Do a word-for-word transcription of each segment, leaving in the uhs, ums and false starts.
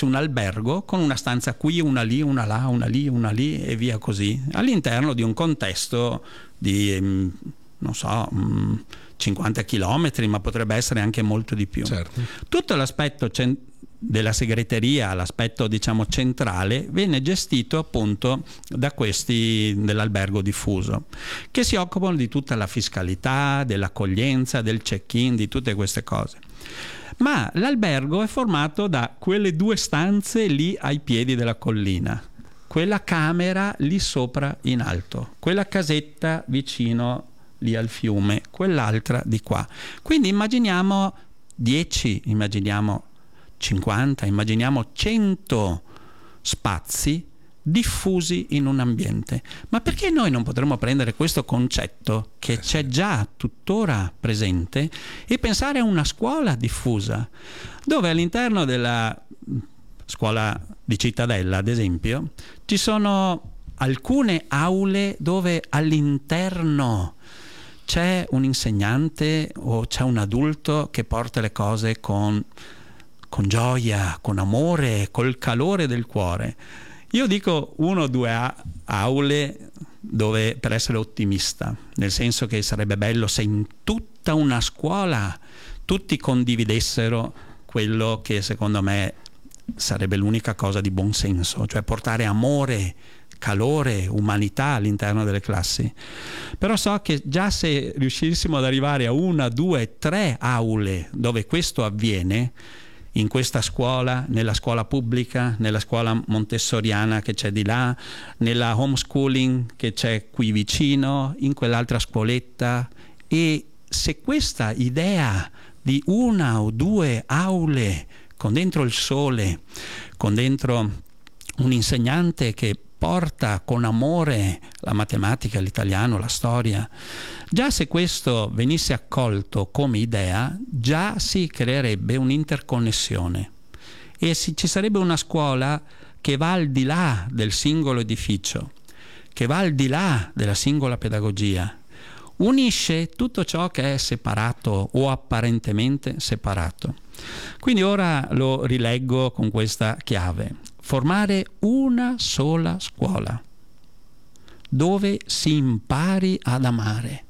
fosse un albergo con una stanza qui, una lì, una là, una lì, una lì e via così, all'interno di un contesto di, non so, cinquanta chilometri, ma potrebbe essere anche molto di più. Certo. Tutto l'aspetto cent- della segreteria, l'aspetto diciamo centrale, viene gestito appunto da questi dell'albergo diffuso, che si occupano di tutta la fiscalità, dell'accoglienza, del check-in, di tutte queste cose. Ma l'albergo è formato da quelle due stanze lì ai piedi della collina, quella camera lì sopra in alto, quella casetta vicino lì al fiume, quell'altra di qua. Quindi immaginiamo dieci, immaginiamo cinquanta, immaginiamo cento spazi diffusi in un ambiente. Ma perché noi non potremmo prendere questo concetto che c'è già tuttora presente e pensare a una scuola diffusa, dove all'interno della scuola di Cittadella, ad esempio, ci sono alcune aule dove all'interno c'è un insegnante o c'è un adulto che porta le cose con, con gioia, con amore, col calore del cuore. Io dico uno o due a- aule dove, per essere ottimista, nel senso che sarebbe bello se in tutta una scuola tutti condividessero quello che secondo me sarebbe l'unica cosa di buon senso, cioè portare amore, calore, umanità all'interno delle classi. Però so che già se riuscissimo ad arrivare a una, due, tre aule dove questo avviene, in questa scuola, nella scuola pubblica, nella scuola montessoriana che c'è di là, nella homeschooling che c'è qui vicino, in quell'altra scuoletta, e se questa idea di una o due aule con dentro il sole, con dentro un insegnante che porta con amore la matematica, l'italiano, la storia, già se questo venisse accolto come idea, già si creerebbe un'interconnessione e si, ci sarebbe una scuola che va al di là del singolo edificio, che va al di là della singola pedagogia, unisce tutto ciò che è separato o apparentemente separato. Quindi ora lo rileggo con questa chiave: formare una sola scuola dove si impari ad amare.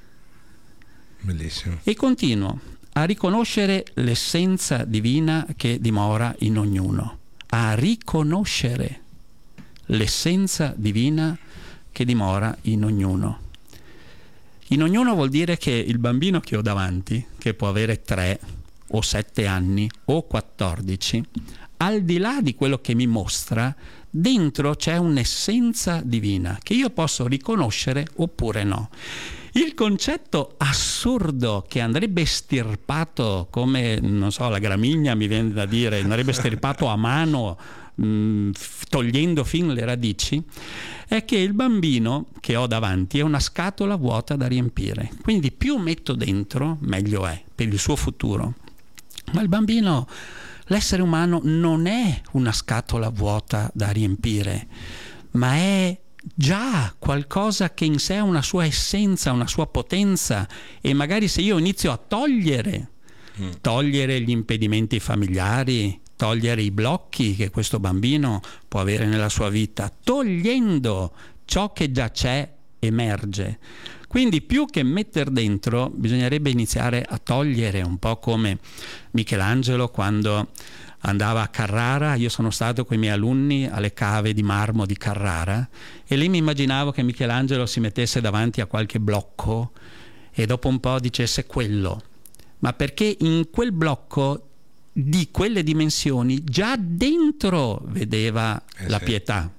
Bellissimo. E continuo a riconoscere l'essenza divina che dimora in ognuno, a riconoscere l'essenza divina che dimora in ognuno. In ognuno vuol dire che il bambino che ho davanti, che può avere tre o sette anni o quattordici, al di là di quello che mi mostra, dentro c'è un'essenza divina che io posso riconoscere oppure no. Il concetto assurdo che andrebbe estirpato come, non so, la gramigna mi viene da dire, andrebbe estirpato a mano, mh, togliendo fin le radici, è che il bambino che ho davanti è una scatola vuota da riempire. Quindi più metto dentro, meglio è per il suo futuro. Ma il bambino, l'essere umano non è una scatola vuota da riempire, ma è già qualcosa che in sé ha una sua essenza, una sua potenza, e magari se io inizio a togliere, mm. togliere gli impedimenti familiari, togliere i blocchi che questo bambino può avere nella sua vita, togliendo ciò che già c'è, emerge. Quindi più che metter dentro bisognerebbe iniziare a togliere, un po' come Michelangelo quando andava a Carrara. Io sono stato con i miei alunni alle cave di marmo di Carrara e lì mi immaginavo che Michelangelo si mettesse davanti a qualche blocco e dopo un po' dicesse quello, ma perché in quel blocco di quelle dimensioni già dentro vedeva eh la sì. pietà.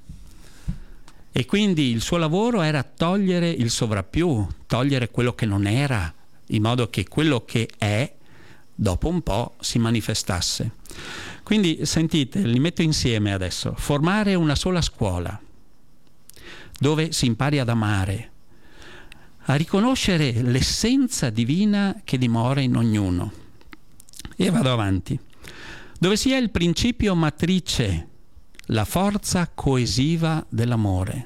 E quindi il suo lavoro era togliere il sovrappiù, togliere quello che non era, in modo che quello che è, dopo un po', si manifestasse. Quindi, sentite, li metto insieme adesso. Formare una sola scuola, dove si impari ad amare, a riconoscere l'essenza divina che dimora in ognuno. E vado avanti. Dove sia il principio matrice, la forza coesiva dell'amore.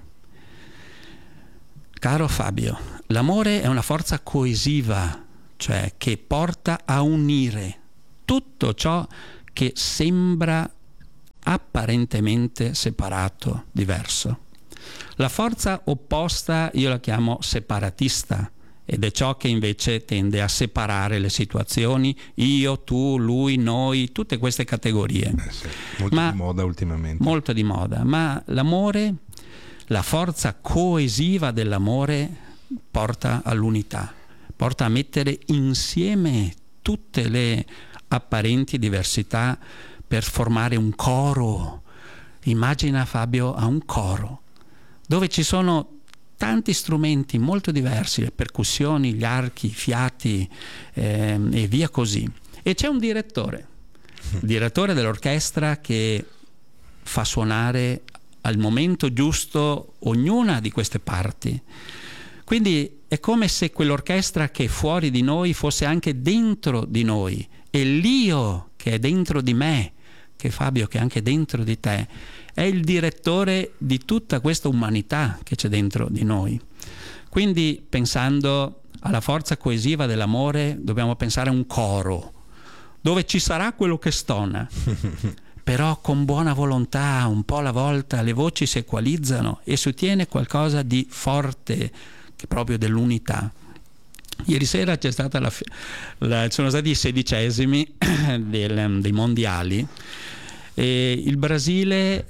Caro Fabio, l'amore è una forza coesiva, cioè che porta a unire tutto ciò che sembra apparentemente separato, diverso. La forza opposta io la chiamo separatista, ed è ciò che invece tende a separare le situazioni, io, tu, lui, noi, tutte queste categorie. Eh sì, molto ma, di moda ultimamente. Molto di moda, ma l'amore, la forza coesiva dell'amore porta all'unità, porta a mettere insieme tutte le apparenti diversità per formare un coro. Immagina, Fabio, a un coro dove ci sono tanti strumenti molto diversi, le percussioni, gli archi, i fiati eh, e via così. E c'è un direttore, il direttore dell'orchestra, che fa suonare al momento giusto ognuna di queste parti. Quindi è come se quell'orchestra che è fuori di noi fosse anche dentro di noi, e l'io che è dentro di me, che Fabio che è anche dentro di te, è il direttore di tutta questa umanità che c'è dentro di noi. Quindi, pensando alla forza coesiva dell'amore, dobbiamo pensare a un coro dove ci sarà quello che stona, però con buona volontà, un po' alla volta, le voci si equalizzano e si ottiene qualcosa di forte, che è proprio dell'unità. Ieri sera c'è stata la, la, sono stati i sedicesimi del, dei mondiali, e il Brasile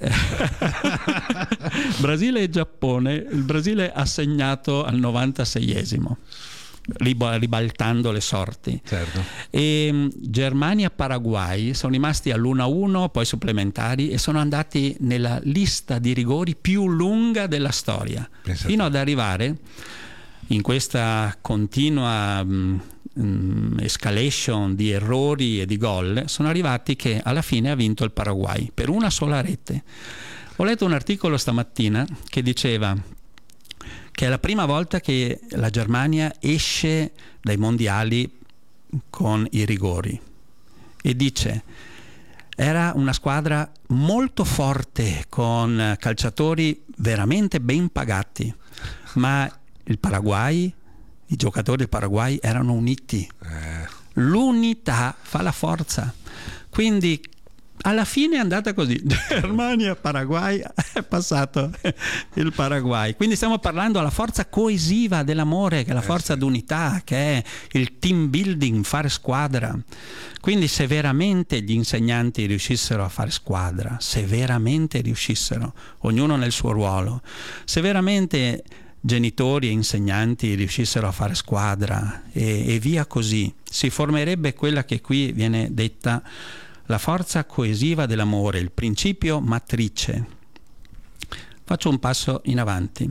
Brasile e Giappone. Il Brasile ha segnato al novantaseiesimo, ribaltando le sorti. Certo. E Germania-Paraguay sono rimasti all'uno a uno, poi supplementari, e sono andati nella lista di rigori più lunga della storia. Pensate. Fino ad arrivare in questa continua mh, mh, escalation di errori e di gol, sono arrivati che alla fine ha vinto il Paraguay per una sola rete. Ho letto un articolo stamattina che diceva che è la prima volta che la Germania esce dai mondiali con i rigori, e dice: era una squadra molto forte con calciatori veramente ben pagati, ma il Paraguay, i giocatori del Paraguay erano uniti. Eh. L'unità fa la forza. Quindi alla fine è andata così. Germania, Paraguay, è passato il Paraguay. Quindi stiamo parlando della forza coesiva dell'amore, che è la forza eh sì. d'unità, che è il team building, fare squadra. Quindi se veramente gli insegnanti riuscissero a fare squadra, se veramente riuscissero, ognuno nel suo ruolo, se veramente genitori e insegnanti riuscissero a fare squadra e, e via così, si formerebbe quella che qui viene detta la forza coesiva dell'amore, il principio matrice. Faccio un passo in avanti.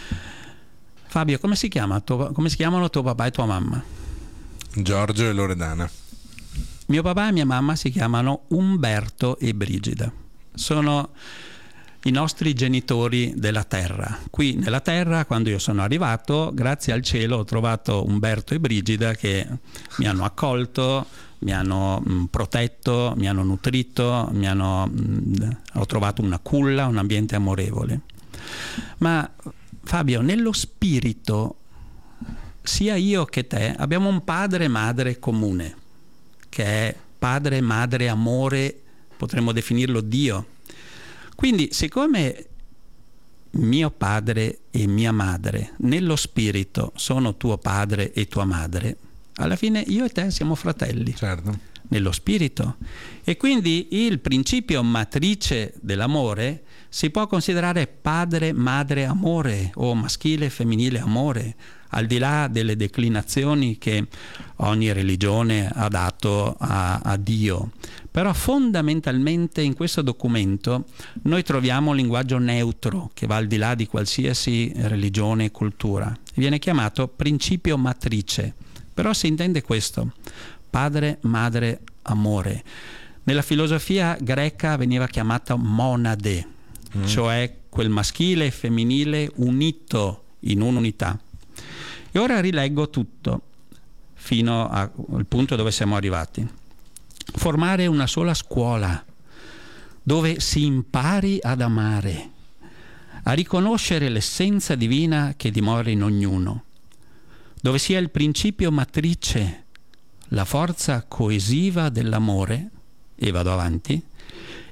Fabio, come si chiama tuo, come si chiamano tuo papà e tua mamma? Giorgio e Loredana. Mio papà e mia mamma si chiamano Umberto e Brigida. Sono i nostri genitori della terra. Qui nella terra, quando io sono arrivato, grazie al cielo ho trovato Umberto e Brigida che mi hanno accolto, mi hanno mh, protetto, mi hanno nutrito, mi hanno, mh, ho trovato una culla, un ambiente amorevole. Ma Fabio, nello spirito, sia io che te abbiamo un padre e madre comune, che è padre, madre, amore, potremmo definirlo Dio. Quindi, siccome mio padre e mia madre nello spirito sono tuo padre e tua madre, alla fine io e te siamo fratelli. Certo. Nello spirito. E quindi il principio matrice dell'amore si può considerare padre, madre, amore, o maschile, femminile, amore, al di là delle declinazioni che ogni religione ha dato a, a Dio. Però fondamentalmente in questo documento noi troviamo un linguaggio neutro che va al di là di qualsiasi religione e cultura. Viene chiamato principio matrice, però si intende questo: padre, madre, amore. Nella filosofia greca veniva chiamato monade, mm. cioè quel maschile e femminile unito in un'unità. E ora rileggo tutto fino al punto dove siamo arrivati. Formare una sola scuola dove si impari ad amare, a riconoscere l'essenza divina che dimora in ognuno, dove sia il principio matrice, la forza coesiva dell'amore, e vado avanti,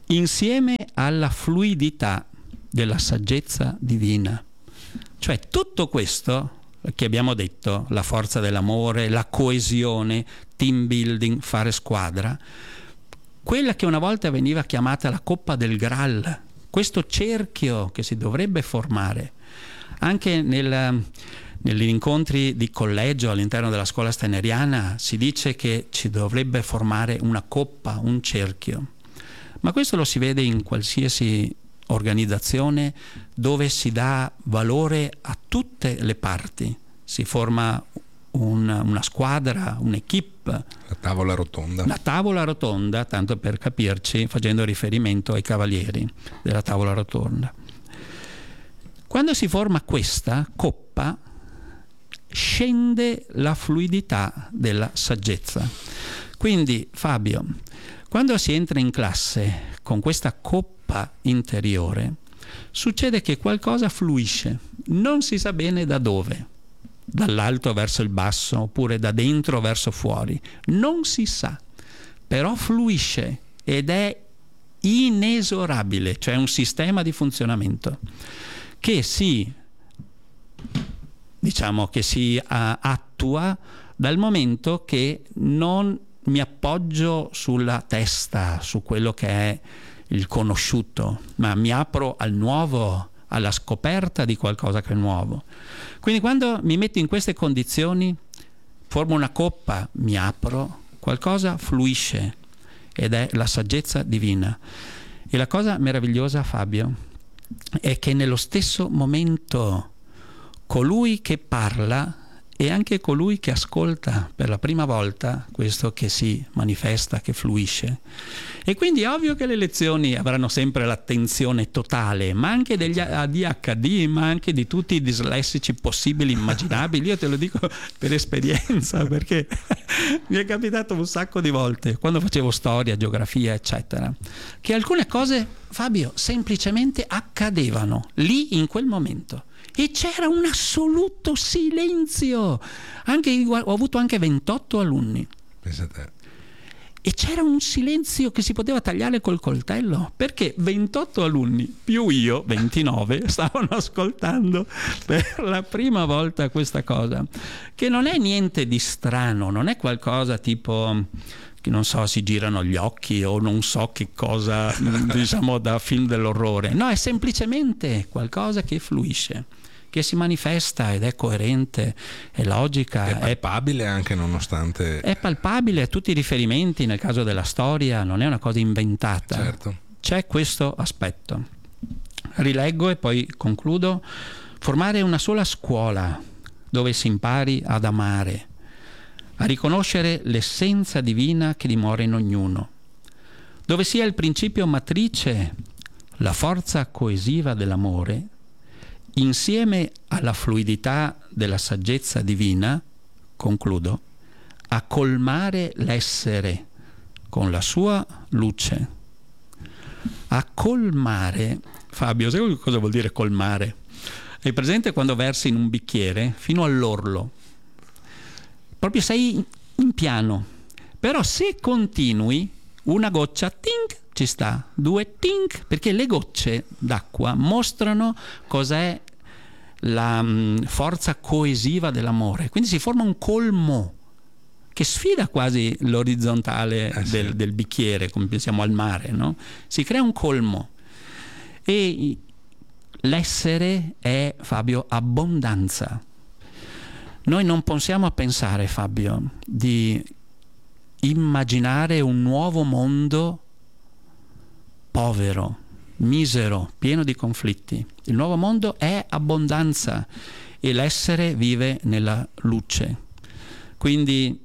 insieme alla fluidità della saggezza divina. Cioè tutto questo che abbiamo detto, la forza dell'amore, la coesione, team building, fare squadra, quella che una volta veniva chiamata la coppa del Graal, questo cerchio che si dovrebbe formare anche nel, negli incontri di collegio all'interno della scuola steineriana, si dice che ci dovrebbe formare una coppa, un cerchio, ma questo lo si vede in qualsiasi organizzazione dove si dà valore a tutte le parti, si forma una, una squadra, un'equipe. La tavola rotonda. La tavola rotonda, tanto per capirci, facendo riferimento ai cavalieri della tavola rotonda. Quando si forma questa coppa, scende la fluidità della saggezza. Quindi, Fabio, quando si entra in classe con questa coppa interiore, succede che qualcosa fluisce, non si sa bene da dove, dall'alto verso il basso oppure da dentro verso fuori, non si sa, però fluisce ed è inesorabile, cioè un sistema di funzionamento che si, diciamo, che si uh, attua dal momento che non mi appoggio sulla testa, su quello che è il conosciuto, ma mi apro al nuovo, alla scoperta di qualcosa che è nuovo. Quindi quando mi metto in queste condizioni, formo una coppa, mi apro, qualcosa fluisce ed è la saggezza divina. E la cosa meravigliosa, Fabio, è che nello stesso momento colui che parla e anche colui che ascolta per la prima volta questo che si manifesta, che fluisce. E quindi è ovvio che le lezioni avranno sempre l'attenzione totale, ma anche degli A D H D, ma anche di tutti i dislessici possibili, immaginabili. Io te lo dico per esperienza, perché mi è capitato un sacco di volte, quando facevo storia, geografia, eccetera, che alcune cose, Fabio, semplicemente accadevano lì in quel momento. E c'era un assoluto silenzio. Anche, ho avuto anche ventotto alunni. Pensa a te. E c'era un silenzio che si poteva tagliare col coltello, perché ventotto alunni più io, ventinove, stavano ascoltando per la prima volta questa cosa, che non è niente di strano, non è qualcosa tipo, che non so, si girano gli occhi o non so che cosa, diciamo, da film dell'orrore. No, è semplicemente qualcosa che fluisce, che si manifesta ed è coerente, è logica, è palpabile è, anche nonostante è palpabile a tutti i riferimenti. Nel caso della storia non è una cosa inventata, certo. C'è questo aspetto. Rileggo e poi concludo. Formare una sola scuola dove si impari ad amare, a riconoscere l'essenza divina che dimora in ognuno, dove sia il principio matrice, la forza coesiva dell'amore, insieme alla fluidità della saggezza divina, concludo, a colmare l'essere con la sua luce. A colmare, Fabio, sai cosa vuol dire colmare? Hai presente quando versi in un bicchiere fino all'orlo? Proprio sei in piano, però se continui, una goccia, tink, ci sta, due, tink, perché le gocce d'acqua mostrano cos'è la um, forza coesiva dell'amore, quindi si forma un colmo che sfida quasi l'orizzontale eh sì. del, del bicchiere, come pensiamo al mare, no? Si crea un colmo e l'essere è, Fabio, abbondanza. Noi non possiamo pensare, Fabio, di immaginare un nuovo mondo povero, misero, pieno di conflitti. Il nuovo mondo è abbondanza e l'essere vive nella luce. Quindi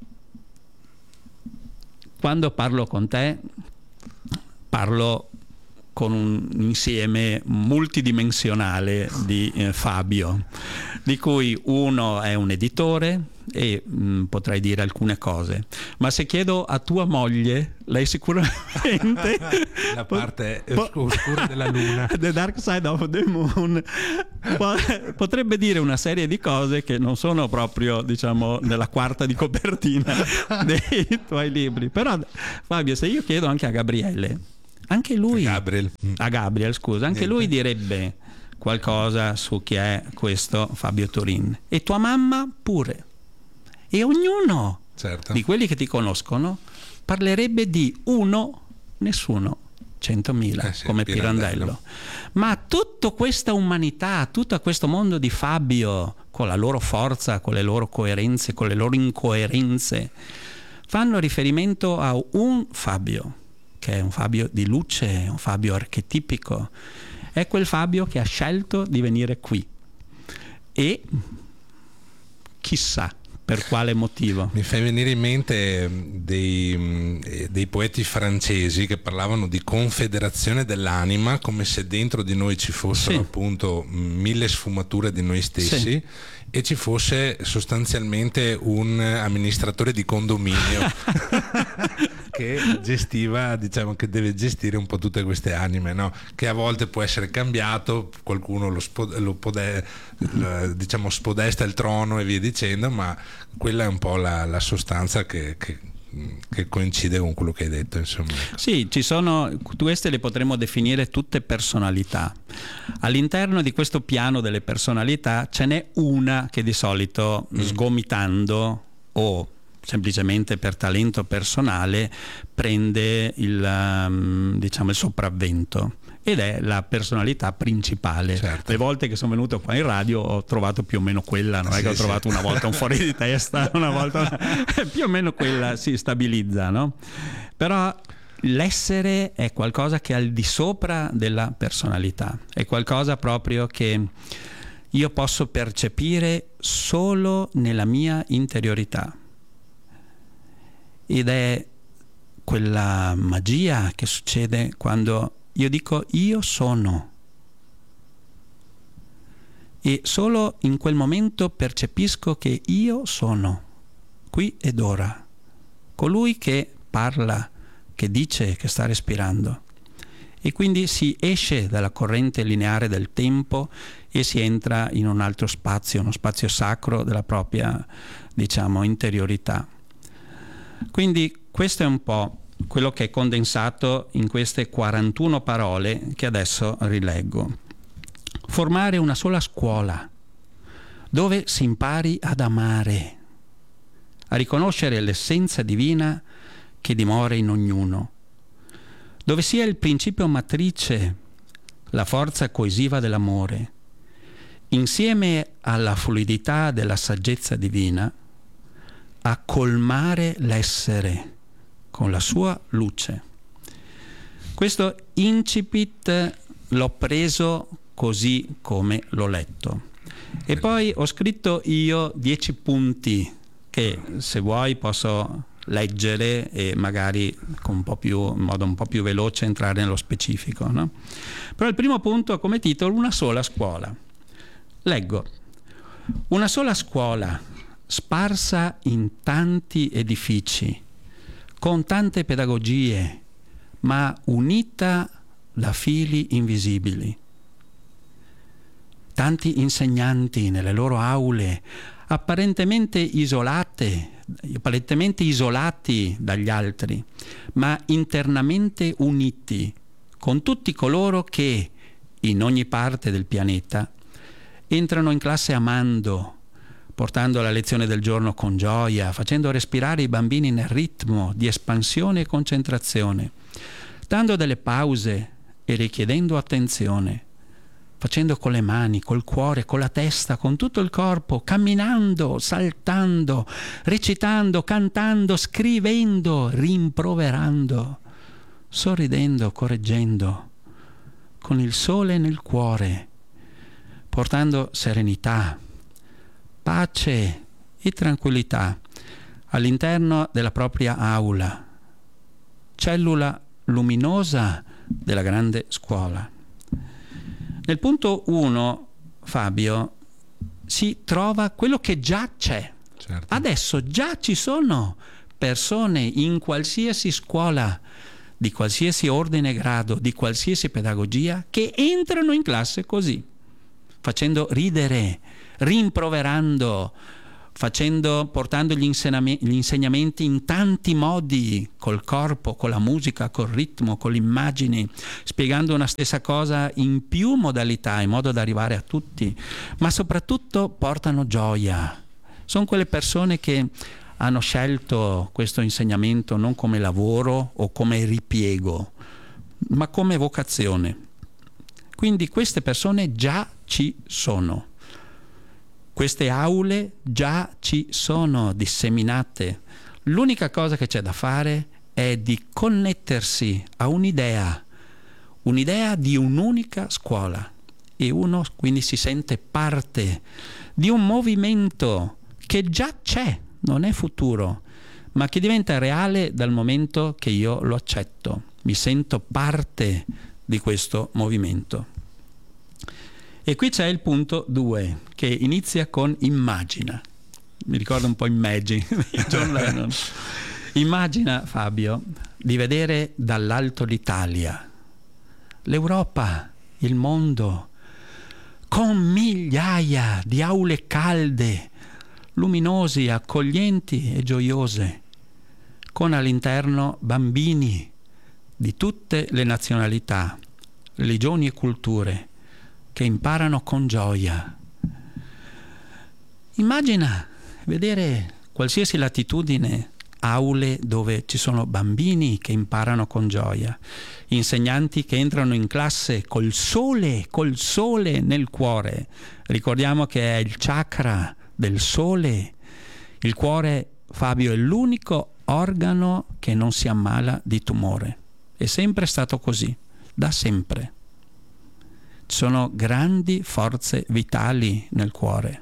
quando parlo con te parlo con un insieme multidimensionale di eh, Fabio, di cui uno è un editore e mh, potrei dire alcune cose, ma se chiedo a tua moglie, lei sicuramente la parte oscura della luna, the dark side of the moon, potrebbe dire una serie di cose che non sono proprio, diciamo, nella quarta di copertina dei tuoi libri. Però Fabio, se io chiedo anche a Gabriele, anche lui, a Gabriel, a Gabriel scusa, anche Niente. lui direbbe qualcosa su chi è questo Fabio Turin, e tua mamma pure, e ognuno certo. di quelli che ti conoscono parlerebbe di uno, nessuno, centomila, eh sì, come Pirandello. Pirandello. Ma tutta questa umanità, tutto questo mondo di Fabio, con la loro forza, con le loro coerenze, con le loro incoerenze, fanno riferimento a un Fabio, che è un Fabio di luce, un Fabio archetipico. È quel Fabio che ha scelto di venire qui. E chissà per quale motivo. Mi fai venire in mente dei, dei poeti francesi che parlavano di confederazione dell'anima, come se dentro di noi ci fossero sì. appunto mille sfumature di noi stessi, sì. e ci fosse sostanzialmente un amministratore di condominio che gestiva, diciamo che deve gestire un po' tutte queste anime, no? Che a volte può essere cambiato, qualcuno lo, spod- lo pode- lo, diciamo spodesta il trono e via dicendo, ma quella è un po' la, la sostanza che, che, che coincide con quello che hai detto, insomma. Sì, ci sono, queste le potremmo definire tutte personalità. All'interno di questo piano delle personalità ce n'è una che di solito, mm. sgomitando o semplicemente per talento personale, prende il, um, diciamo, il sopravvento, ed è la personalità principale. Certo. Le volte che sono venuto qua in radio ho trovato più o meno quella, non sì, è che ho sì. trovato una volta un fuori di testa, una volta una... più o meno quella si stabilizza, no? Però l'essere è qualcosa che è al di sopra della personalità, è qualcosa proprio che io posso percepire solo nella mia interiorità. Ed è quella magia che succede quando io dico io sono, e solo in quel momento percepisco che io sono qui ed ora, colui che parla, che dice, che sta respirando, e quindi si esce dalla corrente lineare del tempo e si entra in un altro spazio, uno spazio sacro della propria, diciamo, interiorità. Quindi questo è un po' quello che è condensato in queste quarantuno parole che adesso rileggo. Formare una sola scuola dove si impari ad amare, a riconoscere l'essenza divina che dimora in ognuno, dove sia il principio matrice, la forza coesiva dell'amore, insieme alla fluidità della saggezza divina, a colmare l'essere con la sua luce. Questo incipit l'ho preso così come l'ho letto. E poi ho scritto io dieci punti che, se vuoi, posso leggere e magari con un po' più, in modo un po' più veloce entrare nello specifico, no? Però il primo punto ha come titolo una sola scuola. Leggo: una sola scuola sparsa in tanti edifici, con tante pedagogie, ma unita da fili invisibili. Tanti insegnanti nelle loro aule, apparentemente isolate, apparentemente isolati dagli altri, ma internamente uniti con tutti coloro che, in ogni parte del pianeta, entrano in classe amando, portando la lezione del giorno con gioia, facendo respirare i bambini nel ritmo di espansione e concentrazione, dando delle pause e richiedendo attenzione, facendo con le mani, col cuore, con la testa, con tutto il corpo, camminando, saltando, recitando, cantando, scrivendo, rimproverando, sorridendo, correggendo, con il sole nel cuore, portando serenità, pace e tranquillità all'interno della propria aula, cellula luminosa della grande scuola. Nel punto uno, Fabio, si trova quello che già c'è. Certo. Adesso già ci sono persone in qualsiasi scuola, di qualsiasi ordine e grado, di qualsiasi pedagogia, che entrano in classe così, facendo ridere, rimproverando, facendo, portando gli, gli insegnamenti in tanti modi, col corpo, con la musica, col ritmo, con le immagini, spiegando una stessa cosa in più modalità, in modo da arrivare a tutti, ma soprattutto portano gioia. Sono quelle persone che hanno scelto questo insegnamento non come lavoro o come ripiego, ma come vocazione. Quindi queste persone già ci sono. Queste aule già ci sono disseminate. L'unica cosa che c'è da fare è di connettersi a un'idea, un'idea di un'unica scuola, e uno quindi si sente parte di un movimento che già c'è, non è futuro, ma che diventa reale dal momento che io lo accetto, mi sento parte di questo movimento. E qui c'è il punto due, che inizia con immagina. Mi ricorda un po' Imagine di John Lennon. Immagina, Fabio, di vedere dall'alto l'Italia, l'Europa, il mondo, con migliaia di aule calde, luminosi, accoglienti e gioiose, con all'interno bambini di tutte le nazionalità, religioni e culture, che imparano con gioia. Immagina vedere qualsiasi latitudine, aule dove ci sono bambini che imparano con gioia, insegnanti che entrano in classe col sole, col sole nel cuore. Ricordiamo che è il chakra del sole. Il cuore, Fabio, è l'unico organo che non si ammala di tumore. È sempre stato così, da sempre. Ci sono grandi forze vitali nel cuore.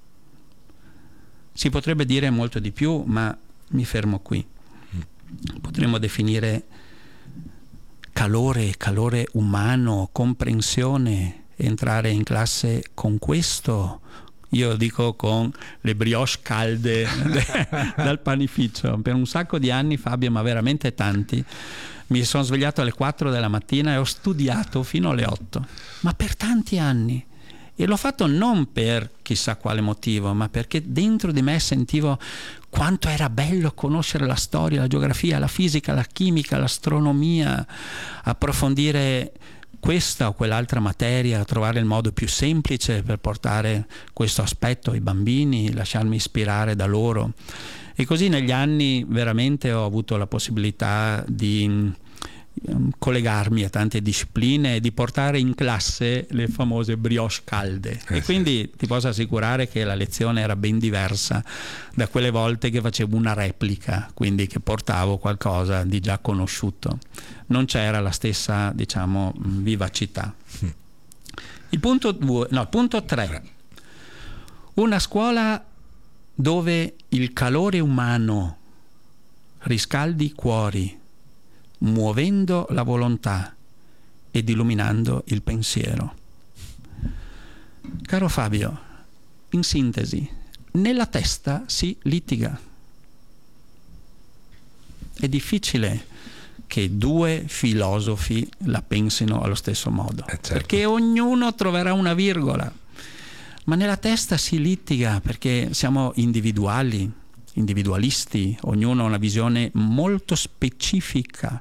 Si potrebbe dire molto di più, ma mi fermo qui. Potremmo definire calore, calore umano, comprensione, entrare in classe con questo. Io dico con le brioche calde dal panificio. Per un sacco di anni, Fabio, ma veramente tanti, mi sono svegliato alle quattro della mattina e ho studiato fino alle otto, ma per tanti anni. E l'ho fatto non per chissà quale motivo, ma perché dentro di me sentivo quanto era bello conoscere la storia, la geografia, la fisica, la chimica, l'astronomia, approfondire questa o quell'altra materia, trovare il modo più semplice per portare questo aspetto ai bambini, lasciarmi ispirare da loro. E così negli anni veramente ho avuto la possibilità di collegarmi a tante discipline e di portare in classe le famose brioche calde. Eh, e quindi sì, ti posso assicurare che la lezione era ben diversa da quelle volte che facevo una replica, quindi che portavo qualcosa di già conosciuto. Non c'era la stessa, diciamo, vivacità. Il punto due, no, punto tre. Una scuola dove il calore umano riscaldi i cuori, muovendo la volontà ed illuminando il pensiero. Caro Fabio, in sintesi, nella testa si litiga. È difficile che due filosofi la pensino allo stesso modo, eh certo, perché ognuno troverà una virgola, ma nella testa si litiga perché siamo individuali, individualisti, ognuno ha una visione molto specifica.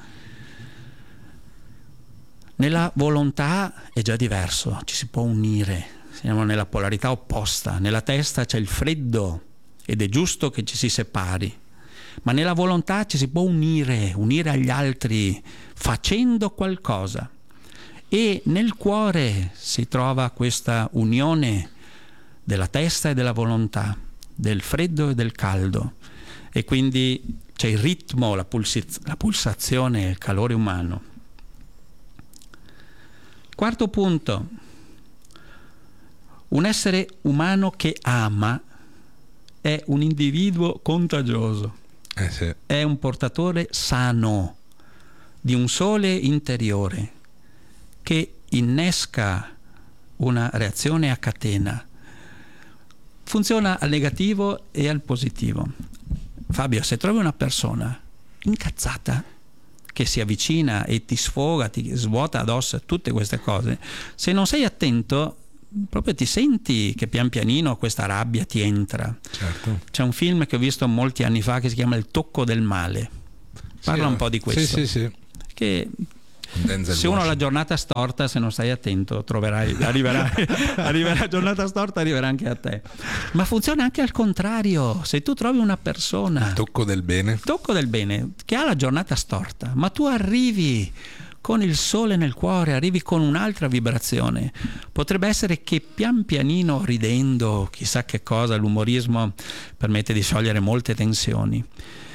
Nella volontà è già diverso, ci si può unire, siamo nella polarità opposta. Nella testa c'è il freddo ed è giusto che ci si separi, ma nella volontà ci si può unire, unire agli altri facendo qualcosa. E nel cuore si trova questa unione della testa e della volontà, del freddo e del caldo, e quindi c'è il ritmo, la, pulsiz- la pulsazione, il calore umano. Quarto punto, un essere umano che ama è un individuo contagioso, eh sì. È un portatore sano di un sole interiore che innesca una reazione a catena. Funziona al negativo e al positivo. Fabio, se trovi una persona incazzata che si avvicina e ti sfoga, ti svuota addosso tutte queste cose, se non sei attento proprio ti senti che pian pianino questa rabbia ti entra. Certo. C'è un film che ho visto molti anni fa che si chiama Il tocco del male, parla sì, un po' di questo, sì, sì, sì. Che se uno ha la giornata storta, se non stai attento, troverai, arriverai, arriverà la giornata storta, arriverà anche a te. Ma funziona anche al contrario. Se tu trovi una persona, il tocco del bene, tocco del bene, che ha la giornata storta, ma tu arrivi con il sole nel cuore, arrivi con un'altra vibrazione, potrebbe essere che pian pianino, ridendo, chissà che cosa, l'umorismo permette di sciogliere molte tensioni.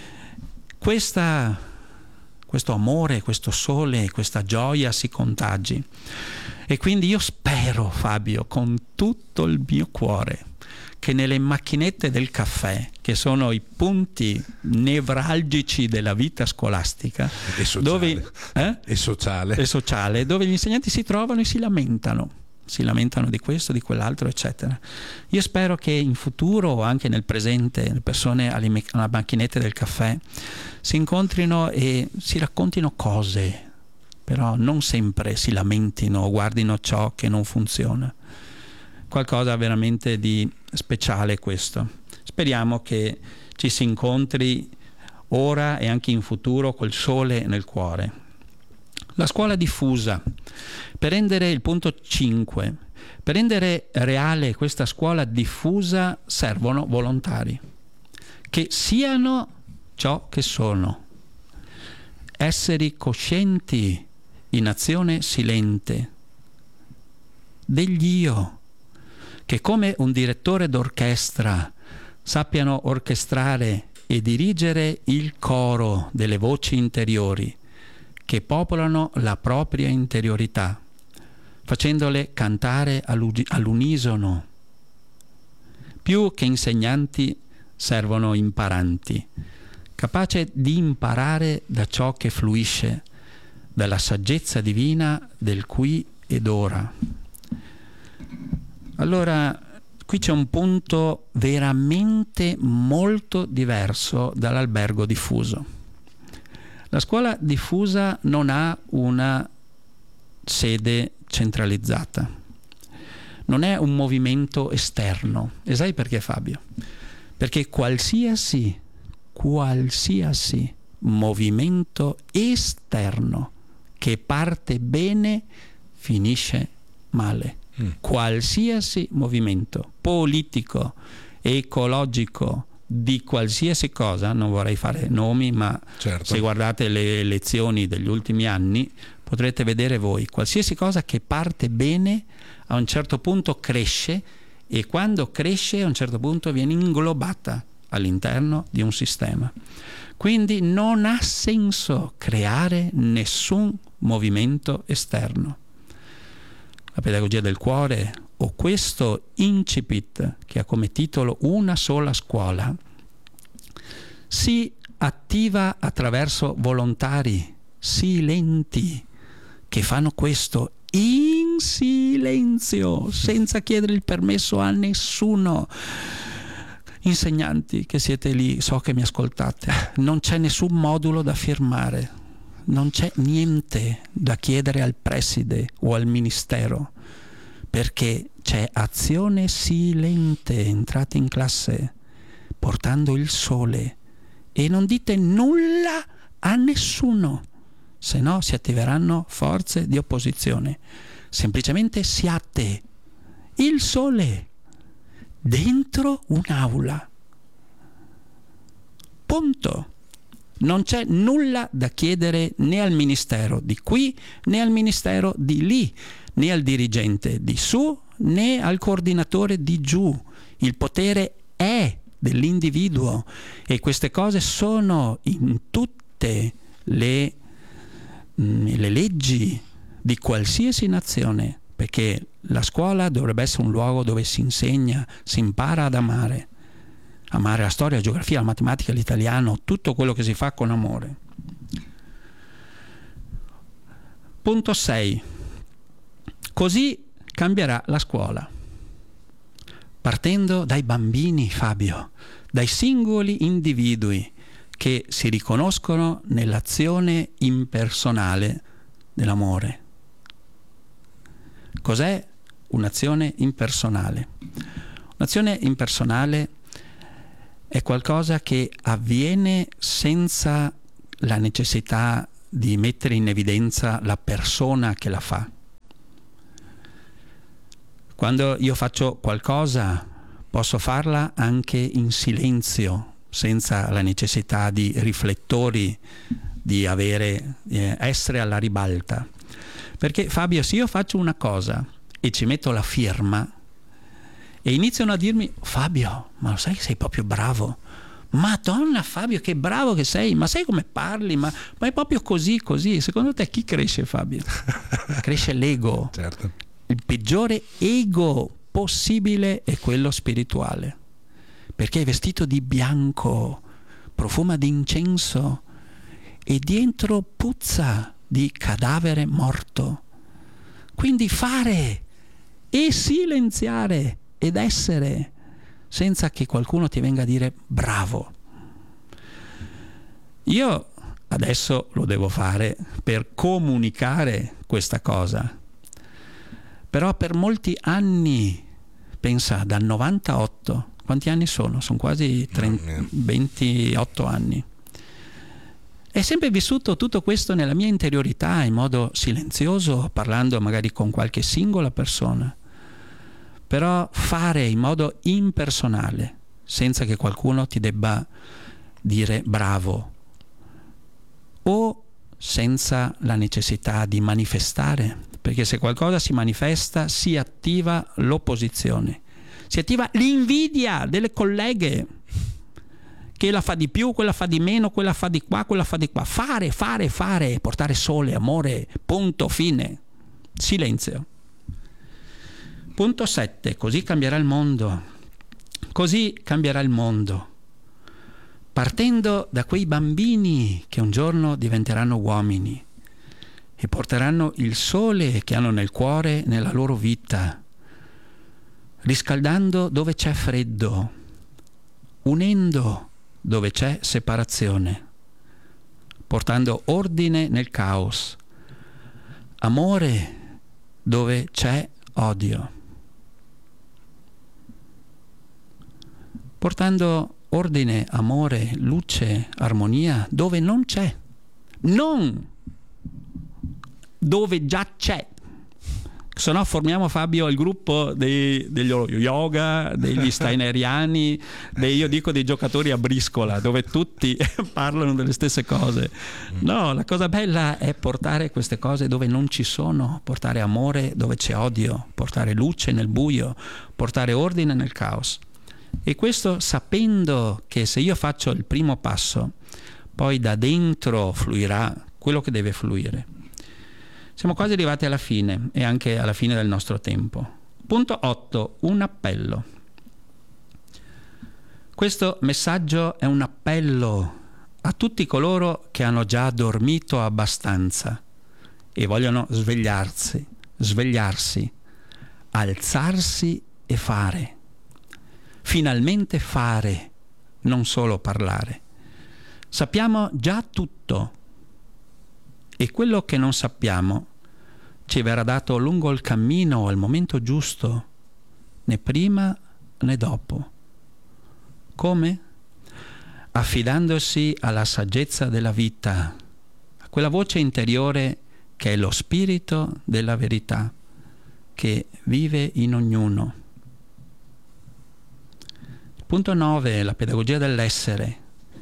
Questa questo amore, questo sole, questa gioia si contagi. E quindi io spero, Fabio, con tutto il mio cuore, che nelle macchinette del caffè, che sono i punti nevralgici della vita scolastica, e sociale, dove, eh? e sociale. e sociale, dove gli insegnanti si trovano e si lamentano. si lamentano di questo, di quell'altro, eccetera. Io spero che in futuro o anche nel presente le persone alle, me- alle macchinette del caffè si incontrino e si raccontino cose, però non sempre si lamentino o guardino ciò che non funziona. Qualcosa veramente di speciale questo. Speriamo che ci si incontri ora e anche in futuro col sole nel cuore. La scuola diffusa. Per rendere il punto cinque, per rendere reale questa scuola diffusa servono volontari che siano ciò che sono, esseri coscienti in azione silente degli io, che come un direttore d'orchestra sappiano orchestrare e dirigere il coro delle voci interiori che popolano la propria interiorità, facendole cantare all'unisono. Più che insegnanti servono imparanti, capaci di imparare da ciò che fluisce, dalla saggezza divina del qui ed ora. Allora, qui c'è un punto veramente molto diverso dall'albergo diffuso. La scuola diffusa non ha una sede centralizzata, non è un movimento esterno. E sai perché, Fabio? Perché qualsiasi, qualsiasi movimento esterno che parte bene finisce male. Mm. Qualsiasi movimento politico, ecologico, di qualsiasi cosa, non vorrei fare nomi, ma certo, se guardate le elezioni degli ultimi anni potrete vedere voi, qualsiasi cosa che parte bene a un certo punto cresce, e quando cresce a un certo punto viene inglobata all'interno di un sistema. Quindi non ha senso creare nessun movimento esterno. La pedagogia del cuore, o questo incipit che ha come titolo Una sola scuola, si attiva attraverso volontari silenti che fanno questo in silenzio, senza chiedere il permesso a nessuno. Insegnanti che siete lì, so che mi ascoltate, non c'è nessun modulo da firmare, non c'è niente da chiedere al preside o al ministero, perché c'è azione silente. Entrate in classe portando il sole e non dite nulla a nessuno, se no si attiveranno forze di opposizione. Semplicemente siate il sole dentro un'aula, punto. Non c'è nulla da chiedere né al ministero di qui né al ministero di lì, né al dirigente di su né al coordinatore di giù. Il potere è dell'individuo e queste cose sono in tutte le, le leggi di qualsiasi nazione, perché la scuola dovrebbe essere un luogo dove si insegna, si impara ad amare. Amare la storia, la geografia, la matematica, l'italiano, tutto quello che si fa con amore. Punto sei. Così cambierà la scuola. Partendo dai bambini, Fabio, dai singoli individui che si riconoscono nell'azione impersonale dell'amore. Cos'è un'azione impersonale. Un'azione impersonale è qualcosa che avviene senza la necessità di mettere in evidenza la persona che la fa. Quando io faccio qualcosa, posso farla anche in silenzio, senza la necessità di riflettori, di avere, eh, essere alla ribalta. Perché Fabio, se io faccio una cosa e ci metto la firma e iniziano a dirmi: Fabio, ma lo sai che sei proprio bravo? Madonna Fabio, che bravo che sei, ma sai come parli, ma, ma è proprio così, così. Secondo te chi cresce, Fabio? Cresce l'ego. Certo. Il peggiore ego possibile è quello spirituale, perché è vestito di bianco, profuma di incenso e dentro puzza di cadavere morto. Quindi fare e silenziare ed essere senza che qualcuno ti venga a dire bravo. Io adesso lo devo fare per comunicare questa cosa, però per molti anni, pensa, dal novantotto, quanti anni sono? Sono quasi trenta, ventotto anni. È sempre vissuto tutto questo nella mia interiorità in modo silenzioso, parlando magari con qualche singola persona, però fare in modo impersonale, senza che qualcuno ti debba dire bravo, o senza la necessità di manifestare, perché se qualcosa si manifesta si attiva l'opposizione, si attiva l'invidia delle colleghe, che la fa di più, quella fa di meno, quella fa di qua, quella fa di qua. Fare, fare, fare, portare sole, amore, punto, fine. Silenzio. Punto sette. Così cambierà il mondo. Così cambierà il mondo. Partendo da quei bambini che un giorno diventeranno uomini e porteranno il sole che hanno nel cuore nella loro vita, riscaldando dove c'è freddo, unendo dove c'è separazione, portando ordine nel caos, amore dove c'è odio, portando ordine, amore, luce, armonia dove non c'è, non dove già c'è. Se no formiamo, Fabio, il gruppo dei, degli yoga, degli steineriani, dei, io dico dei giocatori a briscola, dove tutti parlano delle stesse cose. No, la cosa bella è portare queste cose dove non ci sono, portare amore dove c'è odio, portare luce nel buio, portare ordine nel caos. E questo sapendo che se io faccio il primo passo, poi da dentro fluirà quello che deve fluire. Siamo quasi arrivati alla fine e anche alla fine del nostro tempo. Punto otto. Un appello. Questo messaggio è un appello a tutti coloro che hanno già dormito abbastanza e vogliono svegliarsi, svegliarsi, alzarsi e fare. Finalmente fare, non solo parlare. Sappiamo già tutto. E quello che non sappiamo ci verrà dato lungo il cammino al momento giusto, né prima né dopo. Come? Affidandosi alla saggezza della vita, a quella voce interiore che è lo spirito della verità, che vive in ognuno. Punto nove. La pedagogia dell'essere.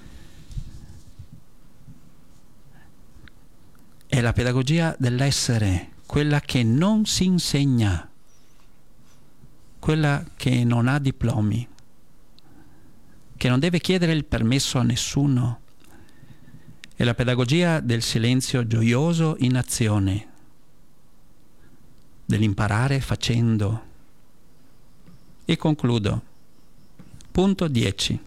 È la pedagogia dell'essere, quella che non si insegna, quella che non ha diplomi, che non deve chiedere il permesso a nessuno. È la pedagogia del silenzio gioioso in azione, dell'imparare facendo. E concludo. Punto dieci.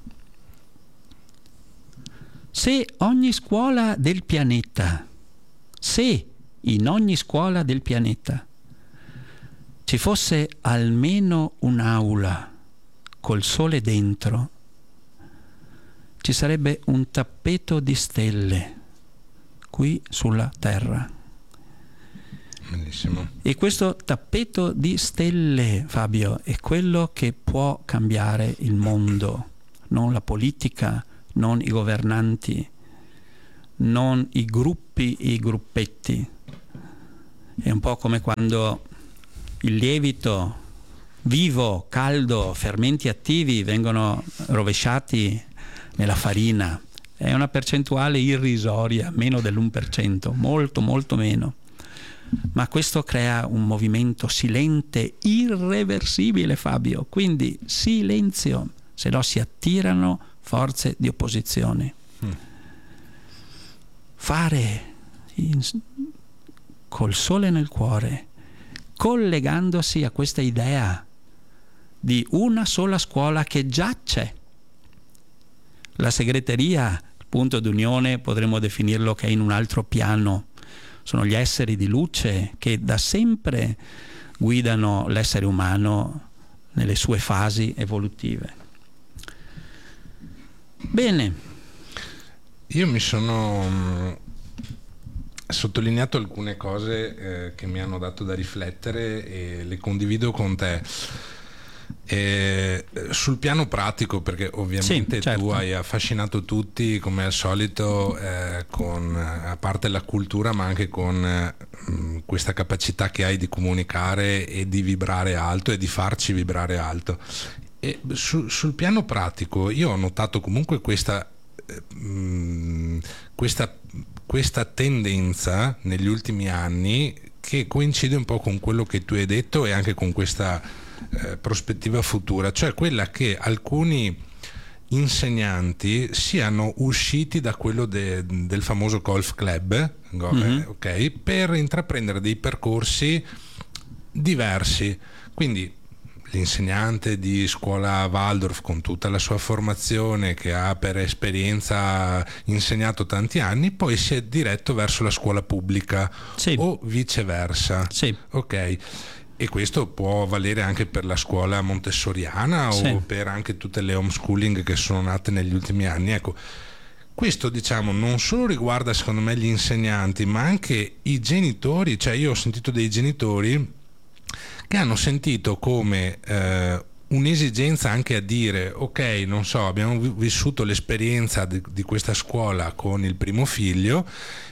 Se ogni scuola del pianeta Se in ogni scuola del pianeta ci fosse almeno un'aula col sole dentro, ci sarebbe un tappeto di stelle qui sulla Terra. Bellissimo. E questo tappeto di stelle, Fabio, è quello che può cambiare il mondo, non la politica, non i governanti, non i gruppi e i gruppetti. È un po' come quando il lievito vivo, caldo, fermenti attivi vengono rovesciati nella farina. È una percentuale irrisoria, meno dell'uno per cento, molto molto meno. Ma questo crea un movimento silente, irreversibile, Fabio. Quindi silenzio, se no si attirano forze di opposizione. Mm. Fare in, col sole nel cuore, collegandosi a questa idea di una sola scuola che già c'è. La segreteria, il punto d'unione, potremmo definirlo che è in un altro piano. Sono gli esseri di luce che da sempre guidano l'essere umano nelle sue fasi evolutive. Bene. Io mi sono mh, sottolineato alcune cose eh, che mi hanno dato da riflettere e le condivido con te. E sul piano pratico, perché ovviamente sì, certo. tu hai affascinato tutti come al solito eh, con, a parte la cultura, ma anche con eh, questa capacità che hai di comunicare e di vibrare alto e di farci vibrare alto. E su, sul piano pratico io ho notato comunque questa eh, mh, questa, questa tendenza negli ultimi anni che coincide un po' con quello che tu hai detto e anche con questa Eh, prospettiva futura, cioè quella che alcuni insegnanti siano usciti da quello de, del famoso golf club, mm-hmm. eh, okay, per intraprendere dei percorsi diversi. Quindi l'insegnante di scuola Waldorf, con tutta la sua formazione che ha per esperienza insegnato tanti anni, poi si è diretto verso la scuola pubblica, sì. o viceversa. Sì. Ok. E questo può valere anche per la scuola montessoriana sì. o per anche tutte le homeschooling che sono nate negli ultimi anni. Ecco, questo diciamo non solo riguarda secondo me gli insegnanti, ma anche i genitori. Cioè io ho sentito dei genitori che hanno sentito come eh, un'esigenza anche a dire ok, non so, abbiamo vissuto l'esperienza di, di questa scuola con il primo figlio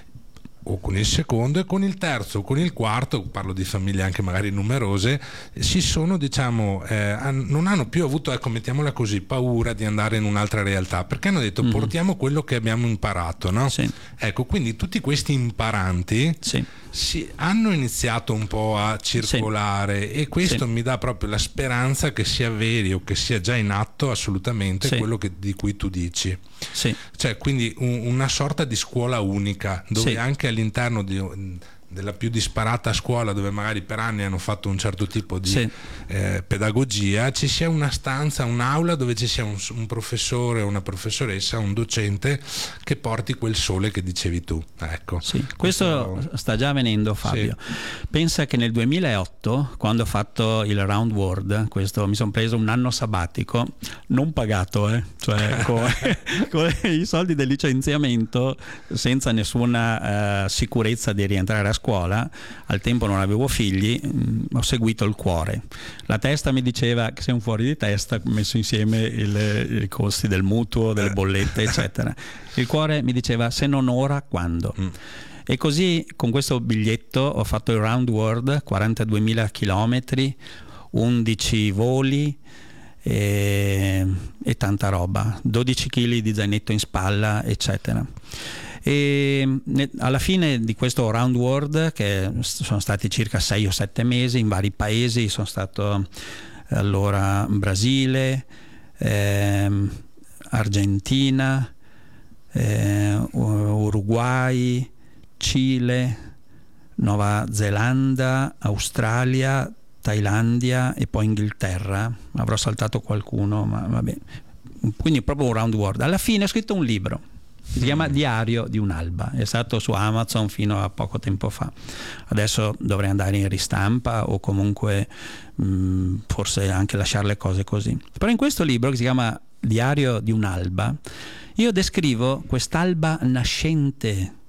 o con il secondo, e con il terzo o con il quarto, parlo di famiglie anche magari numerose, si sono diciamo eh, non hanno più avuto, ecco, mettiamola così, paura di andare in un'altra realtà, perché hanno detto mm-hmm. portiamo quello che abbiamo imparato, no? Sì. Ecco, quindi tutti questi imparanti sì. si, hanno iniziato un po' a circolare sì. e questo sì. mi dà proprio la speranza che sia vero o che sia già in atto assolutamente sì. quello che, di cui tu dici. Sì. Cioè quindi un, una sorta di scuola unica dove sì. anche all'interno di, della più disparata scuola, dove magari per anni hanno fatto un certo tipo di sì. eh, pedagogia, ci sia una stanza, un'aula dove ci sia un, un professore, una professoressa, un docente che porti quel sole che dicevi tu. Ecco. Sì. Questo, questo sta già avvenendo, Fabio. Sì. Pensa che nel duemilaotto, quando ho fatto il Round World, questo, mi sono preso un anno sabbatico, non pagato, eh? Cioè con, con i soldi del licenziamento, senza nessuna uh, sicurezza di rientrare a scuola. Al tempo non avevo figli, mh, ho seguito il cuore. La testa mi diceva che sei un fuori di testa, messo insieme il, i costi del mutuo, delle bollette eccetera. Il cuore mi diceva se non ora quando. Mm. E così con questo biglietto ho fatto il Round World, quarantaduemila chilometri, undici voli e, e tanta roba, dodici chili di zainetto in spalla eccetera. E alla fine di questo Round World, che sono stati circa sei o sette mesi in vari paesi, sono stato allora in Brasile, ehm, Argentina, eh, Uruguay, Cile, Nuova Zelanda, Australia, Thailandia e poi Inghilterra. Avrò saltato qualcuno, ma vabbè. Quindi proprio un Round World. Alla fine ho scritto un libro. Si chiama Diario di un'alba, è stato su Amazon fino a poco tempo fa. Adesso dovrei andare in ristampa o comunque mh, forse anche lasciare le cose così. Però in questo libro, che si chiama Diario di un'alba, io descrivo quest'alba nascente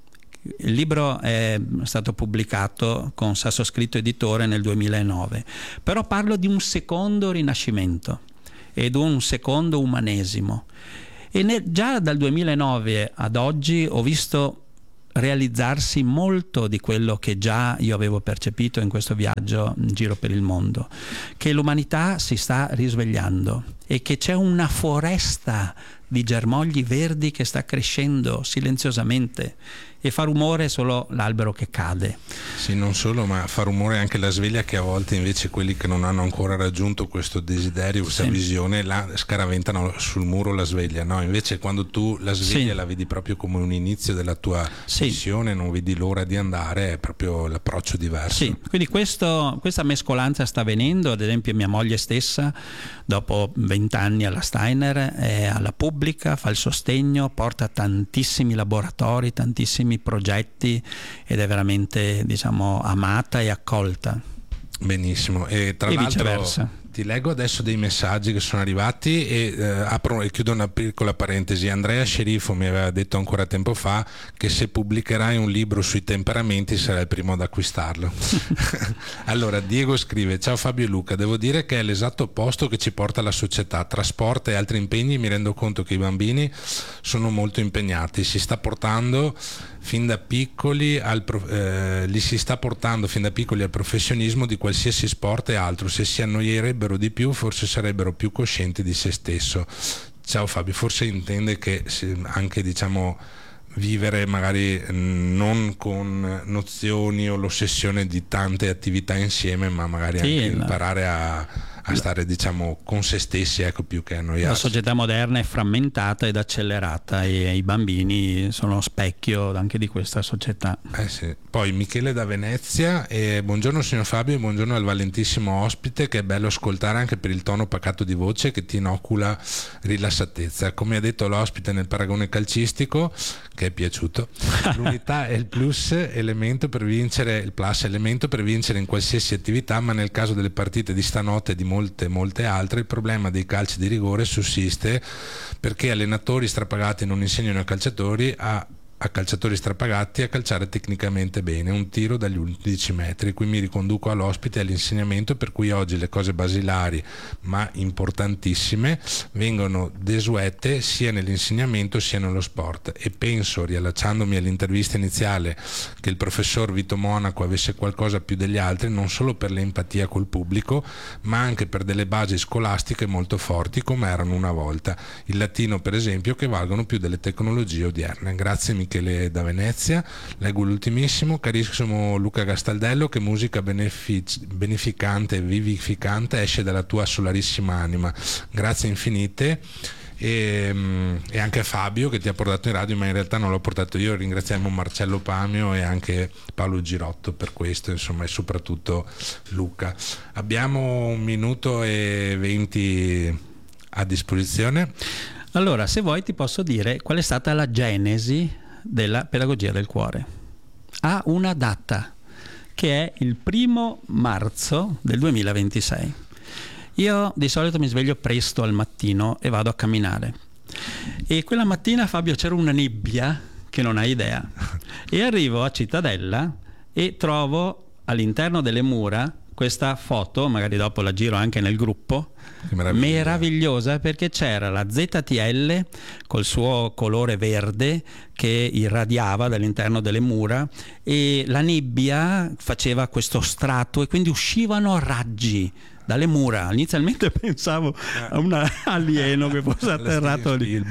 Il libro è stato pubblicato con Sasso Scritto Editore nel duemilanove, però parlo di un secondo rinascimento ed un secondo umanesimo, e ne, già dal duemilanove ad oggi ho visto realizzarsi molto di quello che già io avevo percepito in questo viaggio in giro per il mondo, che l'umanità si sta risvegliando e che c'è una foresta di germogli verdi che sta crescendo silenziosamente, e fa rumore solo l'albero che cade. Sì, non solo, ma fa rumore anche la sveglia, che a volte invece quelli che non hanno ancora raggiunto questo desiderio, questa sì. visione, la scaraventano sul muro la sveglia, no? Invece quando tu la sveglia sì. la vedi proprio come un inizio della tua sì. missione, non vedi l'ora di andare, è proprio l'approccio diverso. Sì, quindi questo, questa mescolanza sta avvenendo. Ad esempio mia moglie stessa, dopo vent'anni alla Steiner, è alla pubblica, fa il sostegno, porta tantissimi laboratori, tantissimi progetti, ed è veramente, diciamo, amata e accolta. Benissimo. E tra e l'altro viceversa. Ti leggo adesso dei messaggi che sono arrivati e eh, apro e chiudo una piccola parentesi. Andrea Sceriffo mi aveva detto ancora tempo fa che se pubblicherai un libro sui temperamenti sarai il primo ad acquistarlo. Allora Diego scrive: ciao Fabio e Luca, devo dire che è l'esatto opposto che ci porta la società, tra sport e altri impegni. Mi rendo conto che i bambini sono molto impegnati, si sta portando fin da piccoli al eh, li si sta portando fin da piccoli al professionismo di qualsiasi sport e altro. Se si annoierebbero di più forse sarebbero più coscienti di se stesso. Ciao Fabio, forse intende che anche, diciamo, vivere magari non con nozioni o l'ossessione di tante attività insieme, ma magari sì, anche no. imparare a a stare, diciamo, con se stessi, ecco, più che annoiarsi. La società moderna è frammentata ed accelerata e i bambini sono specchio anche di questa società. Eh sì. Poi Michele da Venezia, e buongiorno signor Fabio e buongiorno al valentissimo ospite, che è bello ascoltare anche per il tono pacato di voce che ti inocula rilassatezza. Come ha detto l'ospite nel paragone calcistico, che è piaciuto, l'unità è il plus elemento per vincere, il plus elemento per vincere in qualsiasi attività, ma nel caso delle partite di stanotte e di molte molte altre il problema dei calci di rigore sussiste perché allenatori strapagati non insegnano ai calciatori a a calciatori strapagati a calciare tecnicamente bene un tiro dagli undici metri. Qui mi riconduco all'ospite e all'insegnamento, per cui oggi le cose basilari ma importantissime vengono desuete sia nell'insegnamento sia nello sport, e penso, riallacciandomi all'intervista iniziale, che il professor Vito Monaco avesse qualcosa più degli altri, non solo per l'empatia col pubblico ma anche per delle basi scolastiche molto forti come erano una volta, il latino per esempio, che valgono più delle tecnologie odierne. Grazie Michele da Venezia. Leggo l'ultimissimo: carissimo Luca Gastaldello, che musica benefic- beneficante e vivificante esce dalla tua solarissima anima, grazie infinite. E, e anche a Fabio che ti ha portato in radio, ma in realtà non l'ho portato io. Ringraziamo Marcello Pamio e anche Paolo Girotto per questo, insomma, e soprattutto Luca. Abbiamo un minuto e venti a disposizione. Allora, se vuoi ti posso dire qual è stata la genesi della pedagogia del cuore. Ha una data, che è il primo marzo del duemilaventisei. Io di solito mi sveglio presto al mattino e vado a camminare, e quella mattina, Fabio, c'era una nebbia che non hai idea, e arrivo a Cittadella e trovo all'interno delle mura questa foto, magari dopo la giro anche nel gruppo, meraviglia. meravigliosa, perché c'era la Z T L col suo colore verde che irradiava dall'interno delle mura, e la nebbia faceva questo strato e quindi uscivano raggi dalle mura. Inizialmente pensavo a un alieno che fosse atterrato lì.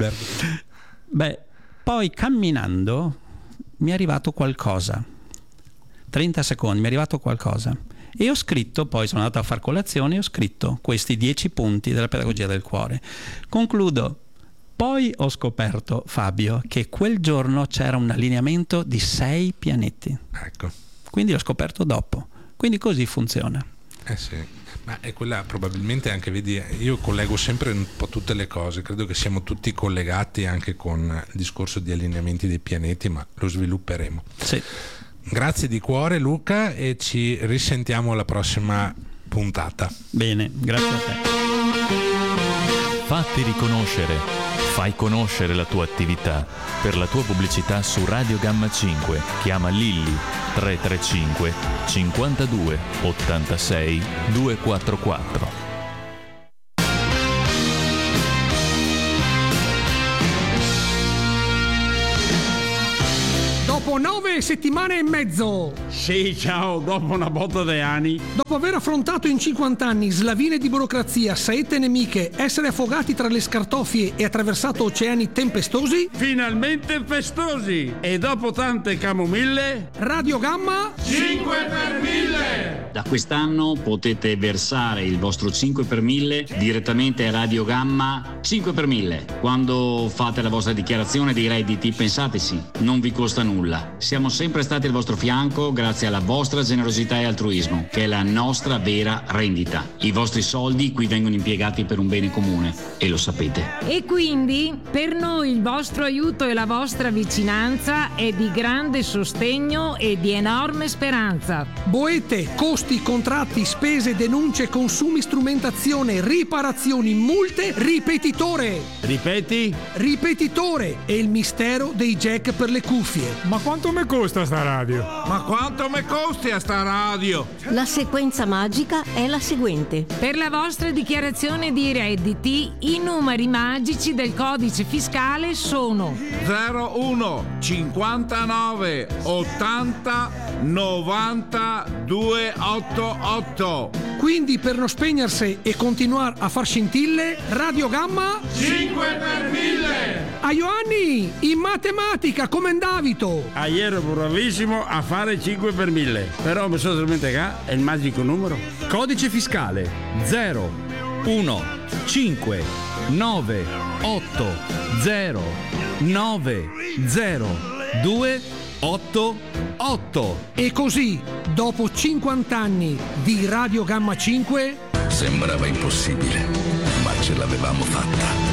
Beh, poi camminando mi è arrivato qualcosa, trenta secondi mi è arrivato qualcosa, e ho scritto, poi sono andato a far colazione e ho scritto questi dieci punti della pedagogia del cuore. Concludo. Poi ho scoperto, Fabio, che quel giorno c'era un allineamento di sei pianeti. Ecco. Quindi l'ho scoperto dopo. Quindi così funziona. Eh sì. Ma è quella, probabilmente anche, vedi, io collego sempre un po' tutte le cose, credo che siamo tutti collegati anche con il discorso di allineamenti dei pianeti, ma lo svilupperemo. Sì. Grazie di cuore Luca, e ci risentiamo alla prossima puntata. Bene, grazie a te. Fatti riconoscere. Fai conoscere la tua attività. Per la tua pubblicità su Radio Gamma cinque chiama Lilli tre tre cinque cinquantadue ottantasei duecentoquarantaquattro. Dopo nove settimane e mezzo. Sì, ciao, dopo una botta di anni. Dopo aver affrontato in cinquanta anni slavine di burocrazia, saette nemiche, essere affogati tra le scartoffie e attraversato oceani tempestosi. Finalmente festosi. E dopo tante camomille. Radio Gamma cinque per mille. Da quest'anno potete versare il vostro cinque per mille direttamente a Radio Gamma cinque per mille. Quando fate la vostra dichiarazione dei redditi, pensateci, non vi costa nulla. Siamo sempre stati al vostro fianco grazie alla vostra generosità e altruismo, che è la nostra vera rendita. I vostri soldi qui vengono impiegati per un bene comune e lo sapete. E quindi per noi il vostro aiuto e la vostra vicinanza è di grande sostegno e di enorme speranza. Boete, costi, contratti, spese, denunce, consumi, strumentazione, riparazioni, multe, ripetitore. Ripeti? Ripetitore è il mistero dei jack per le cuffie. Ma quanto mi costa sta radio? Ma quanto mi costi a sta radio? La sequenza magica è la seguente. Per la vostra dichiarazione di redditi, i numeri magici del codice fiscale sono zero uno cinquantanove ottanta novanta duecentottantotto. Quindi per non spegnersi e continuare a far scintille, Radio Gamma cinque per mille. A Ioanni, in matematica come andavito? Ah, ero bravissimo a fare cinque per mille. Però mi sono dimenticato è il magico numero. Codice fiscale zero uno cinque nove otto zero nove zero due otto otto. E così, dopo cinquanta anni di Radio Gamma cinque, sembrava impossibile, ma ce l'avevamo fatta.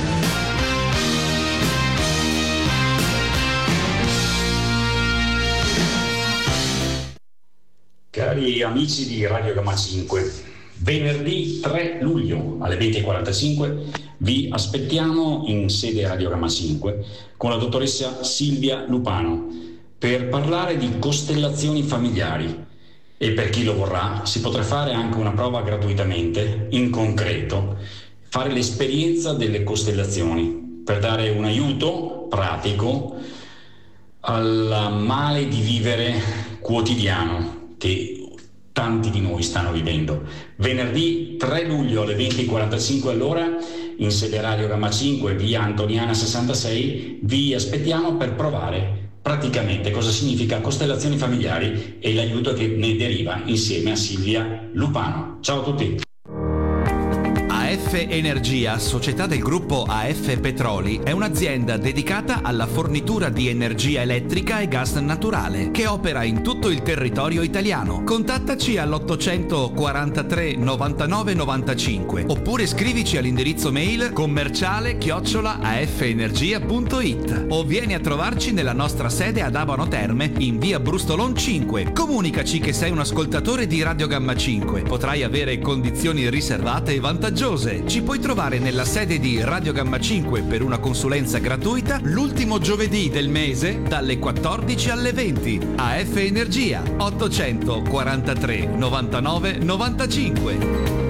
Cari amici di Radio Gamma cinque, venerdì tre luglio alle venti e quarantacinque vi aspettiamo in sede Radio Gamma cinque con la dottoressa Silvia Lupano per parlare di costellazioni familiari, e per chi lo vorrà si potrà fare anche una prova gratuitamente, in concreto, fare l'esperienza delle costellazioni per dare un aiuto pratico al male di vivere quotidiano che tanti di noi stanno vivendo. Venerdì tre luglio alle venti e quarantacinque all'ora in sede Radio Gamma cinque, via Antoniana sessantasei, vi aspettiamo per provare praticamente cosa significa costellazioni familiari e l'aiuto che ne deriva insieme a Silvia Lupano. Ciao a tutti. A F Energia, società del gruppo A F Petroli, è un'azienda dedicata alla fornitura di energia elettrica e gas naturale, che opera in tutto il territorio italiano. Contattaci all'ottocentoquarantatré novantanove novantacinque oppure scrivici all'indirizzo mail commerciale chiocciola afenergia punto it o vieni a trovarci nella nostra sede ad Abano Terme in via Brustolon cinque. Comunicaci che sei un ascoltatore di Radio Gamma cinque. Potrai avere condizioni riservate e vantaggiose. Ci puoi trovare nella sede di Radio Gamma cinque per una consulenza gratuita l'ultimo giovedì del mese dalle quattordici alle venti. A F Energia ottocentoquarantatré novantanove novantacinque.